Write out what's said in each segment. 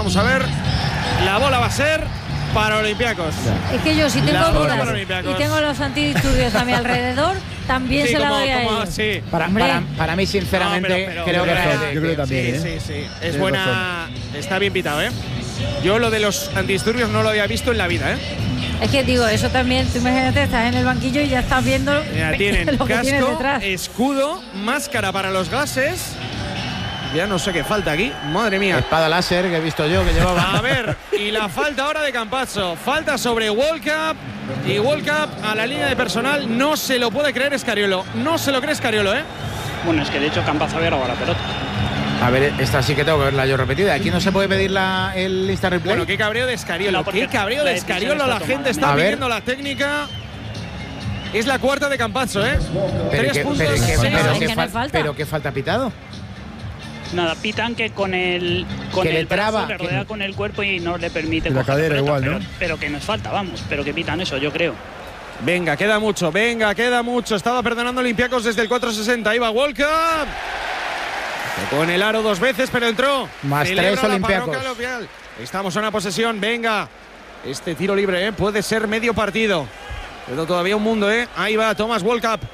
vamos a ver. La bola va a ser para Olympiacos. Es que yo si tengo dudas y tengo los antidisturbios a mi alrededor, también sí, se la doy a ellos. Sí. Para mí, sinceramente, creo que yo creo que también. Sí. Es buena. Está bien pitado, ¿eh? Yo lo de los antidisturbios no lo había visto en la vida, ¿eh? Es que digo, eso también, tú imagínate, estás en el banquillo y ya estás viendo ya tienen lo que casco, tienes detrás. escudo, máscara para los gases. Ya no sé qué falta aquí, madre mía. Espada láser que he visto yo que llevaba. A ver, y la falta ahora de Campazzo. Falta sobre World Cup. Y World Cup a la línea de personal. No se lo puede creer Scariolo. No se lo cree Scariolo, ¿eh? Bueno, es que de hecho Campazzo había robado la pelota. A ver, esta sí que tengo que verla yo repetida. Aquí no se puede pedir el Insta Replay. Bueno, qué cabreo de Scariolo. Qué cabreo de Scariolo. La gente está pidiendo la técnica. Es la cuarta de Campazzo, ¿eh? 3 puntos. Pero qué falta pitado. Nada, pitan que con el brazo le rodea con el cuerpo y no le permite la cadera pelota, igual, ¿no? Pero que nos falta, vamos, pero que pitan eso, yo creo. Venga, queda mucho. Estaba perdonando Olympiacos desde el 4.60. Ahí va World Cup. Con el aro 2 veces, pero entró. Más 3 Olympiacos. Estamos en una posesión, venga. Este tiro libre, puede ser medio partido. Pero todavía un mundo, Ahí va Thomas World Cup.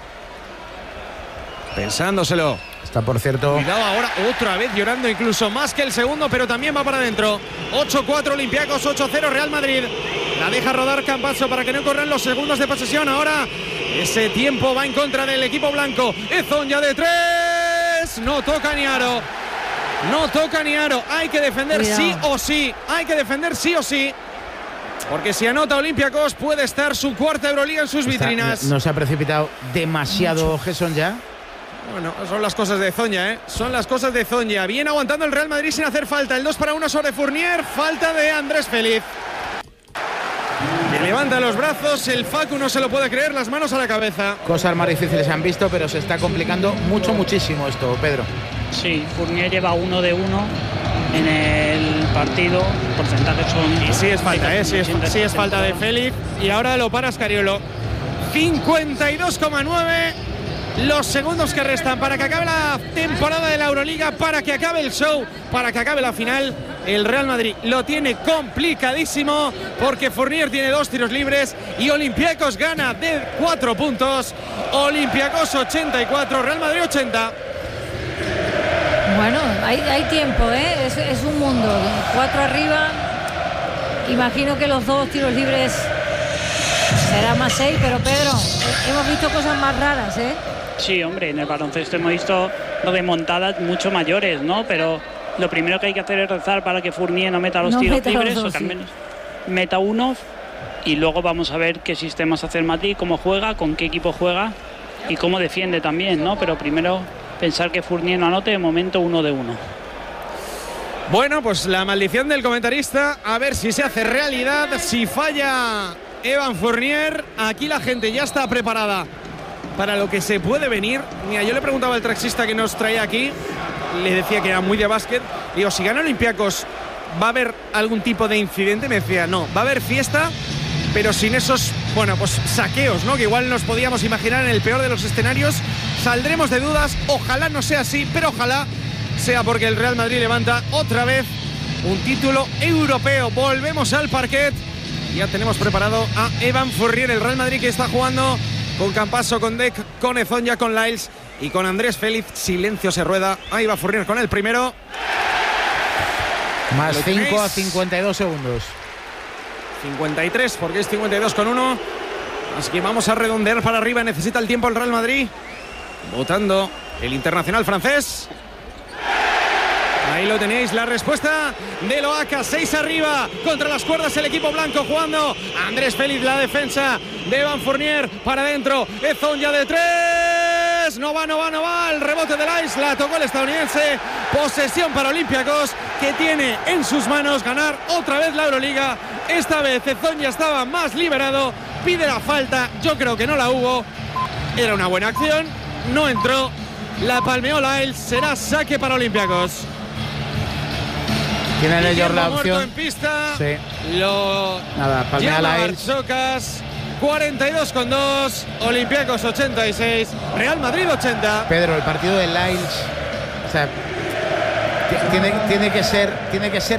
Pensándoselo. Está, por cierto. Cuidado ahora, otra vez llorando, incluso más que el segundo, pero también va para adentro. 8-4 Olympiacos, 8-0 Real Madrid. La deja rodar Campazzo para que no corran los segundos de posesión. Ahora ese tiempo va en contra del equipo blanco. Ezonja de 3. No toca ni aro. Hay que defender sí o sí. Porque si anota Olympiacos puede estar su cuarta Euroliga en sus vitrinas. No se ha precipitado demasiado Gerson ya. Bueno, son las cosas de Ezonja, Son las cosas de Ezonja. Bien aguantando el Real Madrid sin hacer falta. El 2-1 sobre Fournier. Falta de Andrés Félix. Que levanta los brazos. El Facu no se lo puede creer. Las manos a la cabeza. Cosas más difíciles se han visto, pero se está complicando muchísimo esto, Pedro. Sí, Fournier lleva 1 de 1 en el partido. Porcentajes son. Y sí es falta, sí es falta de Félix. Y ahora lo para Scariolo. 52,9. Los segundos que restan para que acabe la temporada de la Euroliga, para que acabe el show, para que acabe la final. El Real Madrid lo tiene complicadísimo porque Fournier tiene 2 tiros libres y Olympiacos gana de 4 puntos. Olympiacos 84, Real Madrid 80. Bueno, hay tiempo, es un mundo. 4 arriba. Imagino que los 2 tiros libres será más 6, pero Pedro, hemos visto cosas más raras, Sí, hombre, en el baloncesto hemos visto remontadas mucho mayores, ¿no? Pero lo primero que hay que hacer es rezar para que Fournier no meta los tiros libres, o que al menos meta uno, y luego vamos a ver qué sistemas hace el Madrid, cómo juega, con qué equipo juega y cómo defiende también, ¿no? Pero primero pensar que Fournier no anote, de momento 1 de 1. Bueno, pues la maldición del comentarista, a ver si se hace realidad, si falla Evan Fournier. Aquí la gente ya está preparada para lo que se puede venir. Mira, yo le preguntaba al taxista que nos traía aquí, le decía que era muy de básquet. Digo, si gana Olympiacos, ¿va a haber algún tipo de incidente? Me decía, no, va a haber fiesta, pero sin esos, bueno, pues saqueos, ¿no? Que igual nos podíamos imaginar en el peor de los escenarios. Saldremos de dudas, ojalá no sea así, pero ojalá sea porque el Real Madrid levanta otra vez un título europeo. Volvemos al parquet. Ya tenemos preparado a Evan Fournier, el Real Madrid que está jugando con Campazzo, con Deck, con Ezonja, con Lyles y con Andrés Félix. Silencio se rueda. Ahí va Fournier con el primero. Más 5 a 52 segundos. 53 porque es 52,1. Así que vamos a redondear para arriba. Necesita el tiempo el Real Madrid. Votando el internacional francés. Ahí lo tenéis, la respuesta de Loaca. 6 arriba, contra las cuerdas el equipo blanco jugando. Andrés Félix, la defensa de Evan Fournier para adentro. Ezonja de 3. No va. El rebote de Lyles, la tocó el estadounidense. Posesión para Olympiacos, que tiene en sus manos ganar otra vez la Euroliga. Esta vez Ezonja estaba más liberado. Pide la falta, yo creo que no la hubo. Era una buena acción, no entró. La palmeó Lyles, será saque para Olympiacos. Tienen ellos la opción. En pista. Sí. Nada, palmea Lyles. 42,2. Olympiacos 86. Real Madrid 80. Pedro, el partido de Lyles, o sea, tiene que ser